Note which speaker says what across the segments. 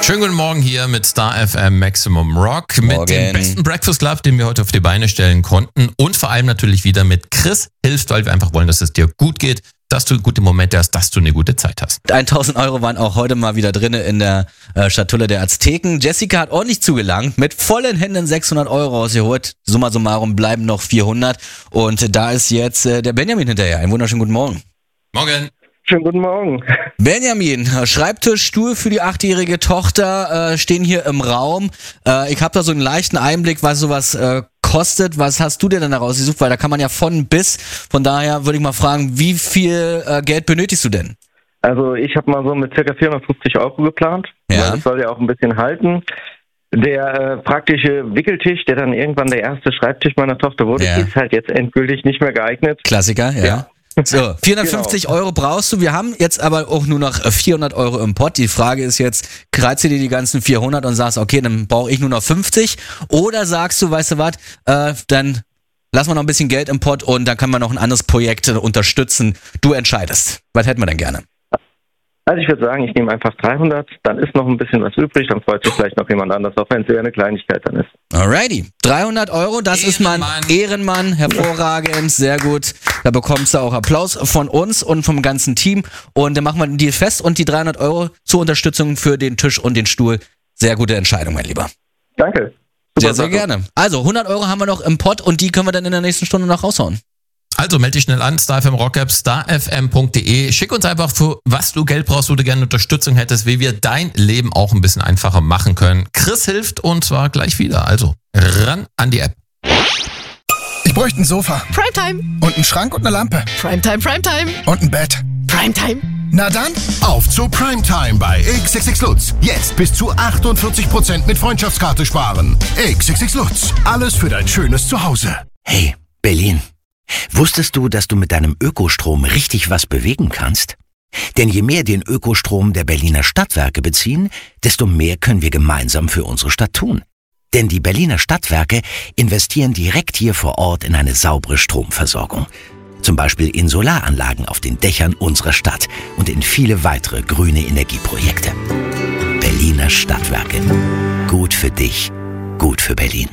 Speaker 1: Schönen guten Morgen hier mit Star FM Maximum Rock. Mit dem besten Breakfast Club, den wir heute auf die Beine stellen konnten. Und vor allem natürlich wieder mit Chris Hilft, weil wir einfach wollen, dass es dir gut geht, dass du gute Momente hast, dass du eine gute Zeit hast.
Speaker 2: 1.000 Euro waren auch heute mal wieder drin in der Schatulle der Azteken. Jessica hat ordentlich zugelangt, mit vollen Händen 600 Euro rausgeholt. Summa summarum bleiben noch 400. Und da ist jetzt der Benjamin hinterher. Einen wunderschönen guten Morgen.
Speaker 1: Morgen.
Speaker 3: Schönen guten Morgen.
Speaker 2: Benjamin, Schreibtisch, Stuhl für die 8-jährige Tochter stehen hier im Raum. Ich habe da so einen leichten Einblick, was sowas kostet. Was hast du dir denn da rausgesucht? Weil da kann man ja von bis. Von daher würde ich mal fragen, wie viel Geld benötigst du denn?
Speaker 3: Also ich habe mal so mit ca. 450 Euro geplant.
Speaker 2: Ja.
Speaker 3: Das soll ja auch ein bisschen halten. Der praktische Wickeltisch, der dann irgendwann der erste Schreibtisch meiner Tochter wurde, ist halt jetzt endgültig nicht mehr geeignet.
Speaker 2: Klassiker, ja. So, 450 Euro brauchst du. Wir haben jetzt aber auch nur noch 400 Euro im Pott. Die Frage ist jetzt, kreizt du dir die ganzen 400 und sagst, okay, dann brauche ich nur noch 50? Oder sagst du, weißt du was, dann lassen wir noch ein bisschen Geld im Pott und dann können wir noch ein anderes Projekt unterstützen. Du entscheidest. Was hätten wir denn gerne?
Speaker 3: Also ich würde sagen, ich nehme einfach 300, dann ist noch ein bisschen was übrig, dann freut sich vielleicht noch jemand anders, auch wenn es eher eine Kleinigkeit dann ist.
Speaker 2: Alrighty, 300 Euro, das ist mein Ehrenmann, hervorragend, sehr gut. Da bekommst du auch Applaus von uns und vom ganzen Team und dann machen wir den Deal fest und die 300 Euro zur Unterstützung für den Tisch und den Stuhl. Sehr gute Entscheidung, mein Lieber.
Speaker 3: Danke.
Speaker 2: Super, sehr gerne. Also 100 Euro haben wir noch im Pott und die können wir dann in der nächsten Stunde noch raushauen.
Speaker 1: Also melde dich schnell an, StarFM Rock App, starfm.de. Schick uns einfach, für was du Geld brauchst, wo du gerne Unterstützung hättest, wie wir dein Leben auch ein bisschen einfacher machen können. Chris hilft und zwar gleich wieder. Also ran an die App.
Speaker 4: Ich bräuchte ein Sofa.
Speaker 5: Primetime.
Speaker 4: Und einen Schrank und eine Lampe.
Speaker 5: Primetime, Primetime.
Speaker 4: Und ein Bett.
Speaker 5: Primetime.
Speaker 4: Na dann,
Speaker 6: auf zu Primetime bei XXX Lutz. Jetzt bis zu 48% mit Freundschaftskarte sparen. XXX Lutz. Alles für dein schönes Zuhause.
Speaker 7: Hey, Berlin. Wusstest du, dass du mit deinem Ökostrom richtig was bewegen kannst? Denn je mehr den Ökostrom der Berliner Stadtwerke beziehen, desto mehr können wir gemeinsam für unsere Stadt tun. Denn die Berliner Stadtwerke investieren direkt hier vor Ort in eine saubere Stromversorgung. Zum Beispiel in Solaranlagen auf den Dächern unserer Stadt und in viele weitere grüne Energieprojekte. Berliner Stadtwerke. Gut für dich, gut für Berlin.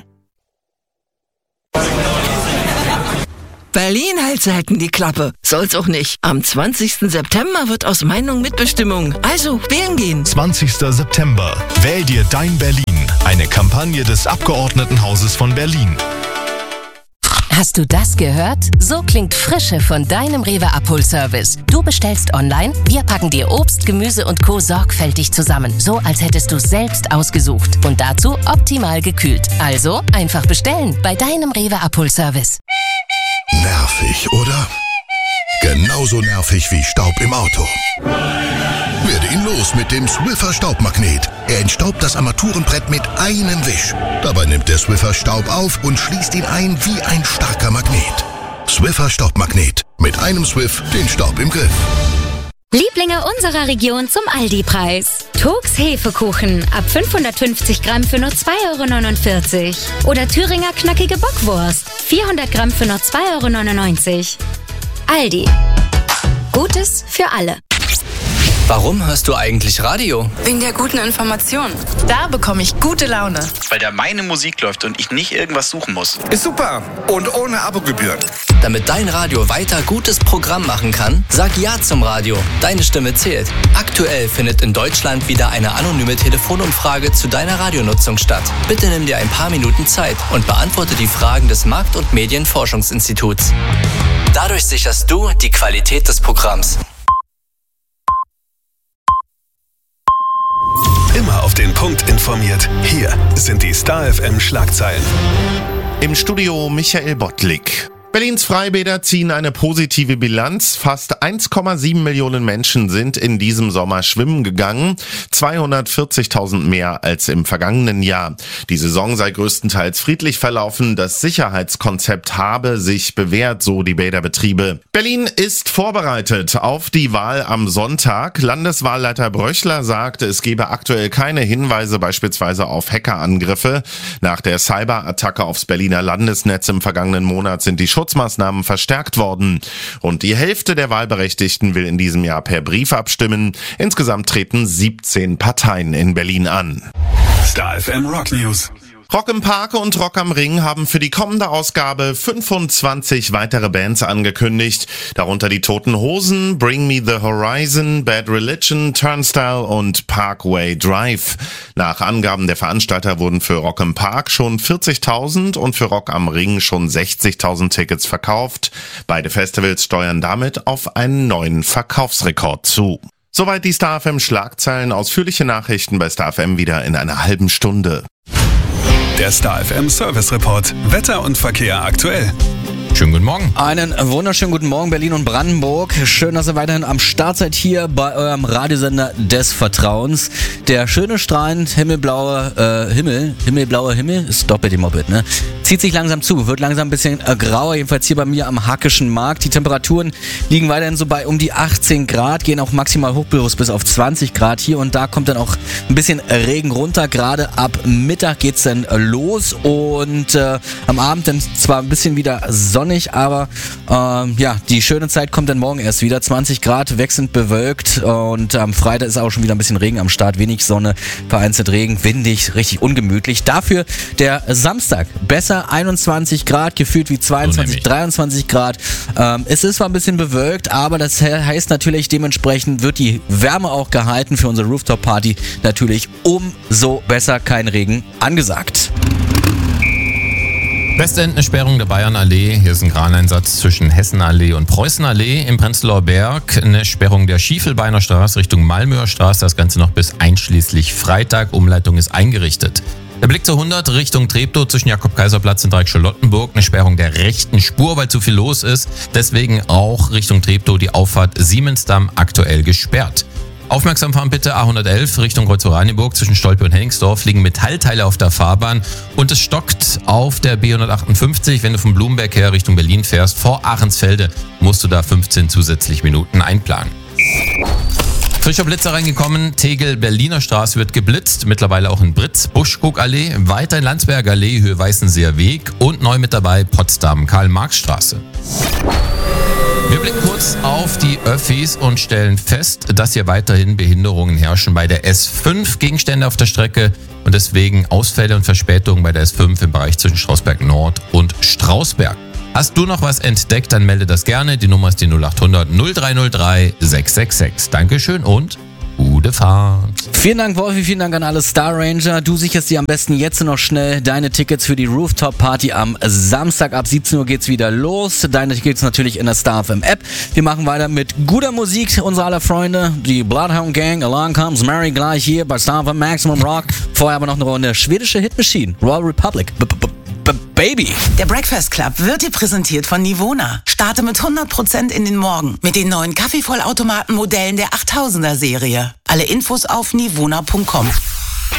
Speaker 5: Berlin hält selten die Klappe. Soll's auch nicht. Am 20. September wird aus Meinung Mitbestimmung. Also wählen gehen.
Speaker 6: 20. September. Wähl dir dein Berlin. Eine Kampagne des Abgeordnetenhauses von Berlin.
Speaker 8: Hast du das gehört? So klingt Frische von deinem Rewe Abholservice. Du bestellst online, wir packen dir Obst, Gemüse und Co. sorgfältig zusammen. So, als hättest du es selbst ausgesucht. Und dazu optimal gekühlt. Also einfach bestellen bei deinem Rewe Abholservice.
Speaker 6: Nervig, oder? Genauso nervig wie Staub im Auto. Werde ihn los mit dem Swiffer Staubmagnet. Er entstaubt das Armaturenbrett mit einem Wisch. Dabei nimmt der Swiffer Staub auf und schließt ihn ein wie ein starker Magnet. Swiffer Staubmagnet. Mit einem Swiff den Staub im Griff.
Speaker 9: Lieblinge unserer Region zum Aldi-Preis. Turks Hefekuchen ab 550 Gramm für nur 2,49 €. Oder Thüringer knackige Bockwurst. 400 Gramm für nur 2,99 €. Aldi. Gutes für alle.
Speaker 10: Warum hörst du eigentlich Radio?
Speaker 11: Wegen der guten Information. Da bekomme ich gute Laune.
Speaker 12: Weil da meine Musik läuft und ich nicht irgendwas suchen muss.
Speaker 13: Ist super. Und ohne Abogebühren.
Speaker 10: Damit dein Radio weiter gutes Programm machen kann, sag Ja zum Radio. Deine Stimme zählt. Aktuell findet in Deutschland wieder eine anonyme Telefonumfrage zu deiner Radionutzung statt. Bitte nimm dir ein paar Minuten Zeit und beantworte die Fragen des Markt- und Medienforschungsinstituts. Dadurch sicherst du die Qualität des Programms.
Speaker 6: Immer auf den Punkt informiert. Hier sind die Star FM Schlagzeilen.
Speaker 14: Im Studio Michael Bottlik. Berlins Freibäder ziehen eine positive Bilanz. Fast 1,7 Millionen Menschen sind in diesem Sommer schwimmen gegangen. 240.000 mehr als im vergangenen Jahr. Die Saison sei größtenteils friedlich verlaufen. Das Sicherheitskonzept habe sich bewährt, so die Bäderbetriebe. Berlin ist vorbereitet auf die Wahl am Sonntag. Landeswahlleiter Bröchler sagte, es gebe aktuell keine Hinweise beispielsweise auf Hackerangriffe. Nach der Cyberattacke aufs Berliner Landesnetz im vergangenen Monat sind die Schutzmaßnahmen verstärkt worden. Und die Hälfte der Wahlberechtigten will in diesem Jahr per Brief abstimmen. Insgesamt treten 17 Parteien in Berlin an.
Speaker 15: Star FM Rock News.
Speaker 14: Rock im Park und Rock am Ring haben für die kommende Ausgabe 25 weitere Bands angekündigt, darunter die Toten Hosen, Bring Me the Horizon, Bad Religion, Turnstile und Parkway Drive. Nach Angaben der Veranstalter wurden für Rock im Park schon 40.000 und für Rock am Ring schon 60.000 Tickets verkauft. Beide Festivals steuern damit auf einen neuen Verkaufsrekord zu. Soweit die Star FM Schlagzeilen. Ausführliche Nachrichten bei Star FM wieder in einer halben Stunde.
Speaker 15: Der Star FM Service Report. Wetter und Verkehr aktuell.
Speaker 1: Schönen guten Morgen.
Speaker 2: Einen wunderschönen guten Morgen, Berlin und Brandenburg. Schön, dass ihr weiterhin am Start seid hier bei eurem Radiosender des Vertrauens. Der schöne, strahlend himmelblaue Himmel, ist doppelt im Mobbit, ne? Zieht sich langsam zu, wird langsam ein bisschen grauer, jedenfalls hier bei mir am Hackischen Markt. Die Temperaturen liegen weiterhin so bei um die 18 Grad, gehen auch maximal hochbewusst bis auf 20 Grad. Hier und da kommt dann auch ein bisschen Regen runter. Gerade ab Mittag geht's dann los und am Abend dann zwar ein bisschen wieder sonnig, aber die schöne Zeit kommt dann morgen erst wieder. 20 Grad, wechselnd bewölkt und am Freitag ist auch schon wieder ein bisschen Regen am Start. Wenig Sonne, vereinzelt Regen, windig, richtig ungemütlich. Dafür der Samstag besser, 21 Grad, gefühlt wie 22, 23 Grad. Es ist zwar ein bisschen bewölkt, aber das heißt natürlich, dementsprechend wird die Wärme auch gehalten für unsere Rooftop-Party. Natürlich umso besser, kein Regen angesagt.
Speaker 1: Westend-Sperrung der Bayernallee. Hier ist ein Kraneinsatz zwischen Hessenallee und Preußenallee. Im Prenzlauer Berg eine Sperrung der Schiefelbeiner Straße Richtung Malmöer Straße. Das Ganze noch bis einschließlich Freitag. Umleitung ist eingerichtet. Der Blick zur 100 Richtung Treptow zwischen Jakob-Kaiser-Platz und Dreieck-Charlottenburg. Eine Sperrung der rechten Spur, weil zu viel los ist. Deswegen auch Richtung Treptow die Auffahrt Siemensdamm aktuell gesperrt. Aufmerksam fahren bitte A111 Richtung Kreuz-Oranienburg zwischen Stolpe und Henningsdorf liegen Metallteile auf der Fahrbahn und es stockt auf der B158, wenn du von Blumenberg her Richtung Berlin fährst. Vor Ahrensfelde musst du da 15 zusätzliche Minuten einplanen. Frischer Blitzer reingekommen, Tegel-Berliner Straße wird geblitzt, mittlerweile auch in Britz, Buschkuckallee, weiter in Landsberger Allee, Höhe Weißenseer Weg und neu mit dabei Potsdam, Karl-Marx-Straße. Wir blicken kurz auf die Öffis und stellen fest, dass hier weiterhin Behinderungen herrschen bei der S5, Gegenstände auf der Strecke und deswegen Ausfälle und Verspätungen bei der S5 im Bereich zwischen Strausberg Nord und Strausberg. Hast du noch was entdeckt, dann melde das gerne. Die Nummer ist die 0800 0303 666. Dankeschön und gute Fahrt.
Speaker 2: Vielen Dank, Wolfi, vielen Dank an alle Star Ranger. Du sicherst dir am besten jetzt noch schnell deine Tickets für die Rooftop-Party am Samstag. Ab 17 Uhr geht's wieder los. Deine Tickets natürlich in der Star FM App. Wir machen weiter mit guter Musik unserer aller Freunde. Die Bloodhound Gang, Along Comes Mary, gleich hier bei Star FM Maximum Rock. Vorher aber noch eine Runde schwedische Hitmaschine, Royal Republic. Baby.
Speaker 16: Der Breakfast Club wird dir präsentiert von Nivona. Starte mit 100% in den Morgen mit den neuen Kaffeevollautomaten-Modellen der 8000er Serie. Alle Infos auf nivona.com.